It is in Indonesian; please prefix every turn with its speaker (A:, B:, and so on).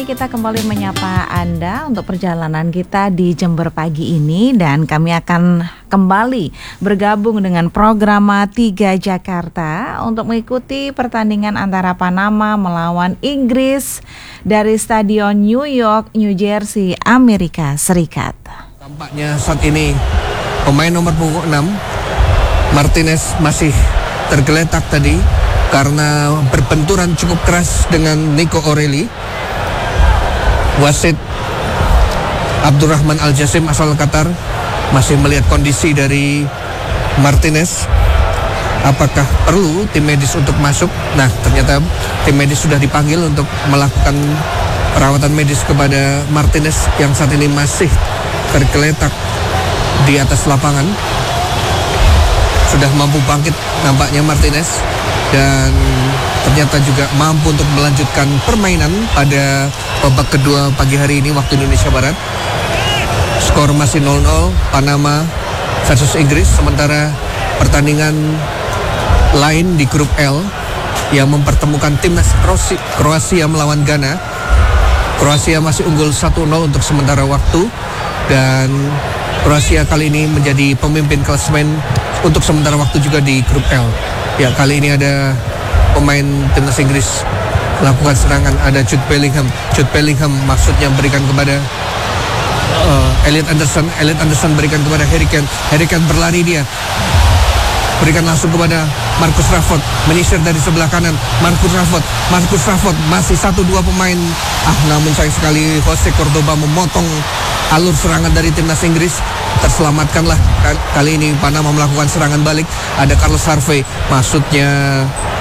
A: kita kembali menyapa Anda untuk perjalanan kita di Jember pagi ini, dan kami akan kembali bergabung dengan Programa 3 Jakarta untuk mengikuti pertandingan antara Panama melawan Inggris dari Stadion New York, New Jersey, Amerika Serikat.
B: Tampaknya saat ini pemain nomor punggung 6 Martinez masih tergeletak tadi karena berbenturan cukup keras dengan Nico O'Reilly. Wasit Abdurrahman Al-Jasim asal Qatar masih melihat kondisi dari Martinez. Apakah perlu tim medis untuk masuk? Nah, ternyata tim medis sudah dipanggil untuk melakukan perawatan medis kepada Martinez yang saat ini masih tergeletak di atas lapangan. Sudah mampu bangkit nampaknya Martinez, dan ternyata juga mampu untuk melanjutkan permainan pada babak kedua pagi hari ini waktu Indonesia Barat. Skor masih 0-0 Panama versus Inggris, sementara pertandingan lain di grup L yang mempertemukan timnas Kroasia melawan Ghana. Kroasia masih unggul 1-0 untuk sementara waktu, dan Kroasia kali ini menjadi pemimpin klasemen untuk sementara waktu juga di grup L. Ya, kali ini ada pemain timnas Inggris melakukan serangan, ada Jude Bellingham. Jude Bellingham maksudnya berikan kepada Elliot Anderson berikan kepada Harry Kane. Harry Kane berlari, dia berikan langsung kepada Marcus Rashford, menyisir dari sebelah kanan. Marcus Rashford masih 1-2 pemain. Namun sayang sekali Jose Cordoba memotong alur serangan dari timnas Inggris. Terselamatkanlah kali ini Panama melakukan serangan balik. Ada Carlos Harvey, maksudnya